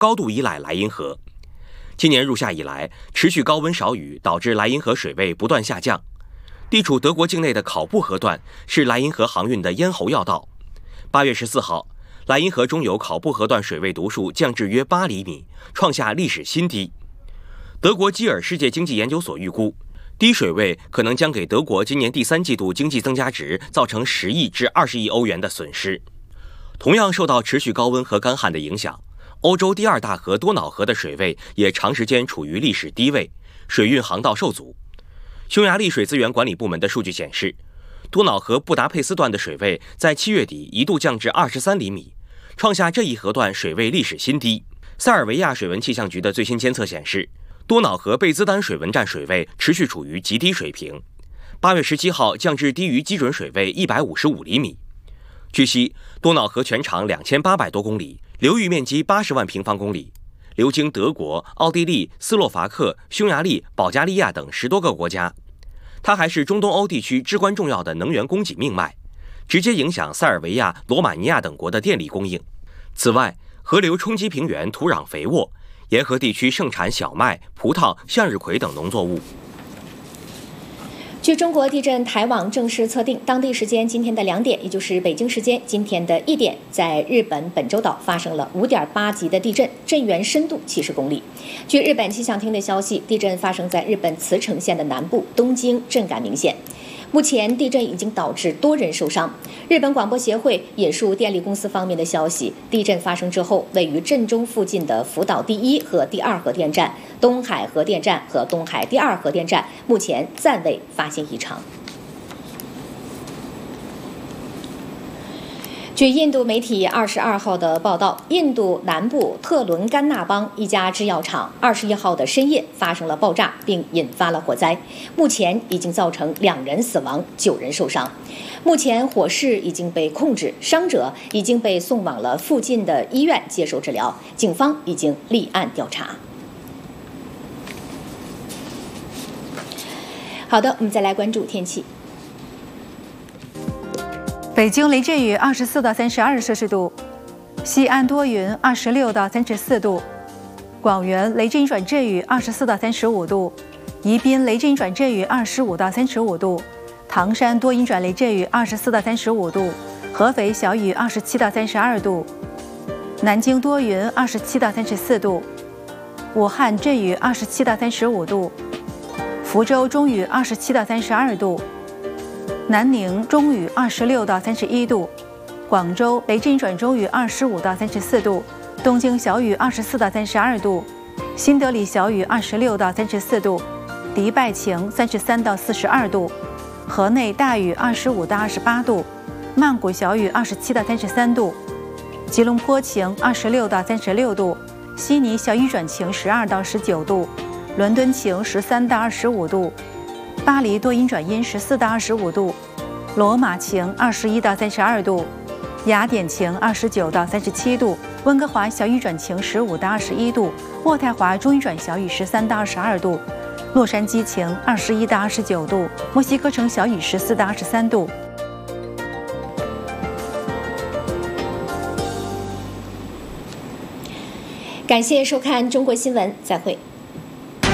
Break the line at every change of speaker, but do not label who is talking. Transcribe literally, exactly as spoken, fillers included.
高度依赖莱茵河。今年入夏以来，持续高温少雨导致莱茵河水位不断下降。地处德国境内的考布河段是莱茵河航运的咽喉要道。八月十四号，莱茵河中游考布河段水位读数降至约八厘米，创下历史新低。德国基尔世界经济研究所预估，低水位可能将给德国今年第三季度经济增加值造成十亿至二十亿欧元的损失。同样受到持续高温和干旱的影响，欧洲第二大河多瑙河的水位也长时间处于历史低位，水运航道受阻。匈牙利水资源管理部门的数据显示，多瑙河布达佩斯段的水位在七月底一度降至二十三厘米，创下这一河段水位历史新低。塞尔维亚水文气象局的最新监测显示，多瑙河贝兹丹水文站水位持续处于极低水平，八月十七号降至低于基准水位一百五十五厘米。据悉，多瑙河全长两千八百多公里，流域面积八十万平方公里，流经德国、奥地利、斯洛伐克、匈牙利、保加利亚等十多个国家。它还是中东欧地区至关重要的能源供给命脉，直接影响塞尔维亚、罗马尼亚等国的电力供应。此外，河流冲积平原，土壤肥沃，沿河地区盛产小麦、葡萄、向日葵等农作物。
据中国地震台网正式测定，当地时间今天的两点，也就是北京时间今天的一点，在日本本州岛发生了 五点八 级的地震，震源深度七十公里。据日本气象厅的消息，地震发生在日本茨城县的南部，东京震感明显。目前地震已经导致多人受伤。日本广播协会引述电力公司方面的消息，地震发生之后，位于震中附近的福岛第一和第二核电站、东海核电站和东海第二核电站目前暂未发现异常。据印度媒体二十二号的报道，印度南部特伦甘纳邦一家制药厂二十一号的深夜发生了爆炸，并引发了火灾。目前已经造成两人死亡，九人受伤。目前火势已经被控制，伤者已经被送往了附近的医院接受治疗。警方已经立案调查。好的，我们再来关注天气。
北京雷阵雨二十四到三十二摄氏度，西安多云二十六到三十四度，广元雷阵转阵雨二十四到三十五度，宜宾雷阵转阵雨二十五到三十五度，唐山多云转雷阵雨二十四到三十五度，合肥小雨二十七到三十二度，南京多云二十七到三十四度，武汉阵雨二十七到三十五度，福州中雨二十七到三十二度。南宁中雨二十六到三十一度，广州雷阵转中雨二十五到三十四度，东京小雨二十四到三十二度，新德里小雨二十六到三十四度，迪拜晴三十三到四十二度，河内大雨二十五到二十八度，曼谷小雨二十七到三十三度，吉隆坡晴二十六到三十六度，悉尼小雨转晴十二到十九度，伦敦晴十三到二十五度，巴黎多云转阴十四到二十五度，罗马晴二十一到三十二度，雅典晴二十九到三十七度，温哥华小雨转晴十五到二十一度，渥太华中雨转小雨十三到二十二度，洛杉矶晴二十一到二十九度，墨西哥城小雨十四到二十三度。
感谢收看中国新闻，再会。